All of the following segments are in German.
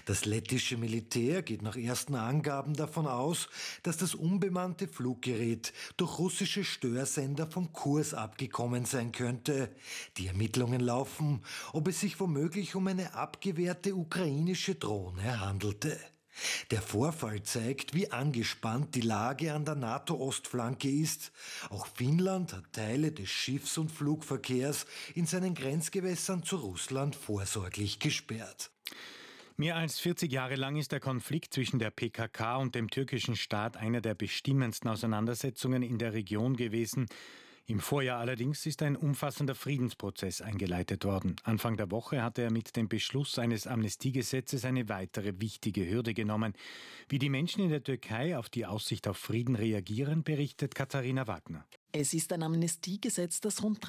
Das lettische Militär geht nach ersten Angaben davon aus, dass das unbemannte Fluggerät durch russische Störsender vom Kurs abgekommen sein könnte. Die Ermittlungen laufen, ob es sich womöglich um eine abgewehrte ukrainische Drohne handelte. Der Vorfall zeigt, wie angespannt die Lage an der NATO-Ostflanke ist. Auch Finnland hat Teile des Schiffs- und Flugverkehrs in seinen Grenzgewässern zu Russland vorsorglich gesperrt. Mehr als 40 Jahre lang ist der Konflikt zwischen der PKK und dem türkischen Staat einer der bestimmendsten Auseinandersetzungen in der Region gewesen. Im Vorjahr allerdings ist ein umfassender Friedensprozess eingeleitet worden. Anfang der Woche hatte er mit dem Beschluss eines Amnestiegesetzes eine weitere wichtige Hürde genommen. Wie die Menschen in der Türkei auf die Aussicht auf Frieden reagieren, berichtet Katharina Wagner. Es ist ein Amnestiegesetz, das rund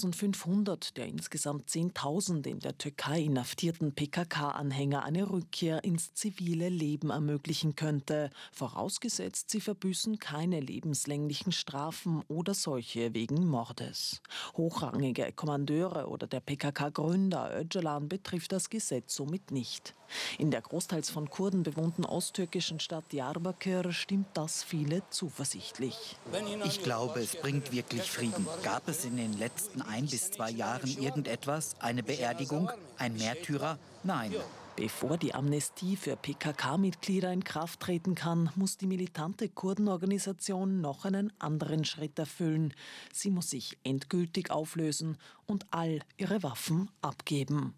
3.500 der insgesamt 10.000 in der Türkei inhaftierten PKK-Anhänger eine Rückkehr ins zivile Leben ermöglichen könnte, vorausgesetzt, sie verbüßen keine lebenslänglichen Strafen oder solche wegen Mordes. Hochrangige Kommandeure oder der PKK-Gründer Öcalan betrifft das Gesetz somit nicht. In der großteils von Kurden bewohnten osttürkischen Stadt Diyarbakır stimmt das viele zuversichtlich. Ich glaube, es bringt wirklich Frieden. Gab es in den letzten 1 bis 2 Jahren irgendetwas? Eine Beerdigung? Ein Märtyrer? Nein. Bevor die Amnestie für PKK-Mitglieder in Kraft treten kann, muss die militante Kurdenorganisation noch einen anderen Schritt erfüllen. Sie muss sich endgültig auflösen und all ihre Waffen abgeben.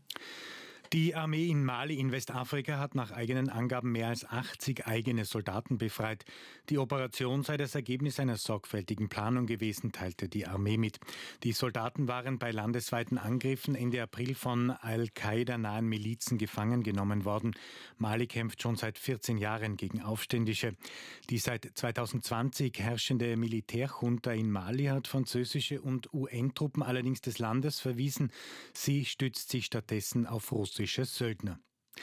Die Armee in Mali in Westafrika hat nach eigenen Angaben mehr als 80 eigene Soldaten befreit. Die Operation sei das Ergebnis einer sorgfältigen Planung gewesen, teilte die Armee mit. Die Soldaten waren bei landesweiten Angriffen Ende April von Al-Qaida-nahen Milizen gefangen genommen worden. Mali kämpft schon seit 14 Jahren gegen Aufständische. Die seit 2020 herrschende Militärjunta in Mali hat französische und UN-Truppen allerdings des Landes verwiesen. Sie stützt sich stattdessen auf russische Söldner.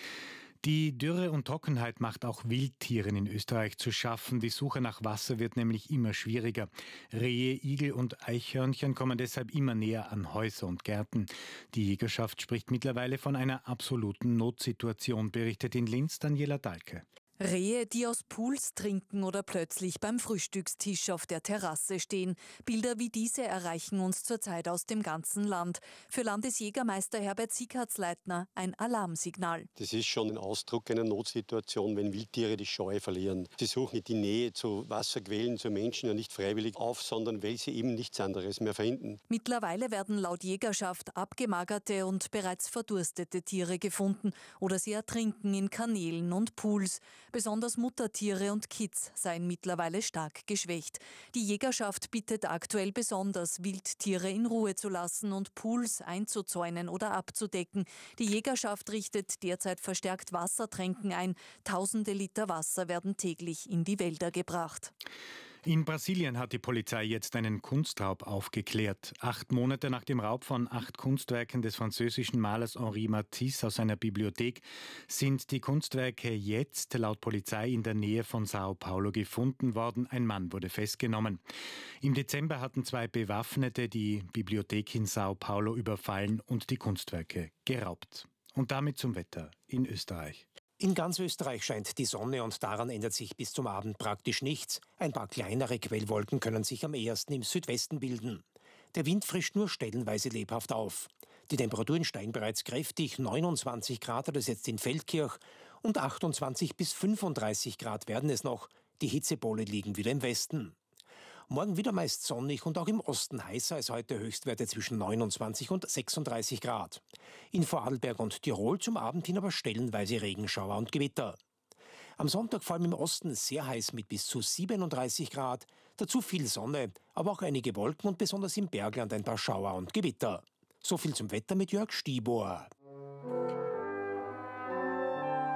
Die Dürre und Trockenheit macht auch Wildtieren in Österreich zu schaffen. Die Suche nach Wasser wird nämlich immer schwieriger. Rehe, Igel und Eichhörnchen kommen deshalb immer näher an Häuser und Gärten. Die Jägerschaft spricht mittlerweile von einer absoluten Notsituation, berichtet in Linz Daniela Dahlke. Rehe, die aus Pools trinken oder plötzlich beim Frühstückstisch auf der Terrasse stehen. Bilder wie diese erreichen uns zurzeit aus dem ganzen Land. Für Landesjägermeister Herbert Sieghardtsleitner ein Alarmsignal. Das ist schon ein Ausdruck einer Notsituation, wenn Wildtiere die Scheu verlieren. Sie suchen die Nähe zu Wasserquellen, zu Menschen ja nicht freiwillig auf, sondern weil sie eben nichts anderes mehr finden. Mittlerweile werden laut Jägerschaft abgemagerte und bereits verdurstete Tiere gefunden oder sie ertrinken in Kanälen und Pools. Besonders Muttertiere und Kitz seien mittlerweile stark geschwächt. Die Jägerschaft bittet aktuell besonders, Wildtiere in Ruhe zu lassen und Pools einzuzäunen oder abzudecken. Die Jägerschaft richtet derzeit verstärkt Wassertränken ein. Tausende Liter Wasser werden täglich in die Wälder gebracht. In Brasilien hat die Polizei jetzt einen Kunstraub aufgeklärt. 8 Monate nach dem Raub von 8 Kunstwerken des französischen Malers Henri Matisse aus seiner Bibliothek sind die Kunstwerke jetzt laut Polizei in der Nähe von Sao Paulo gefunden worden. Ein Mann wurde festgenommen. Im Dezember hatten 2 Bewaffnete die Bibliothek in Sao Paulo überfallen und die Kunstwerke geraubt. Und damit zum Wetter in Österreich. In ganz Österreich scheint die Sonne und daran ändert sich bis zum Abend praktisch nichts. Ein paar kleinere Quellwolken können sich am ehesten im Südwesten bilden. Der Wind frischt nur stellenweise lebhaft auf. Die Temperaturen steigen bereits kräftig. 29 Grad hat es jetzt in Feldkirch und 28 bis 35 Grad werden es noch. Die Hitzepole liegen wieder im Westen. Morgen wieder meist sonnig und auch im Osten heißer als heute, Höchstwerte zwischen 29 und 36 Grad. In Vorarlberg und Tirol zum Abend hin aber stellenweise Regenschauer und Gewitter. Am Sonntag vor allem im Osten sehr heiß mit bis zu 37 Grad, dazu viel Sonne, aber auch einige Wolken und besonders im Bergland ein paar Schauer und Gewitter. So viel zum Wetter mit Jörg Stibor.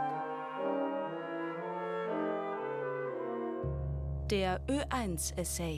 Der Ö1-Essay.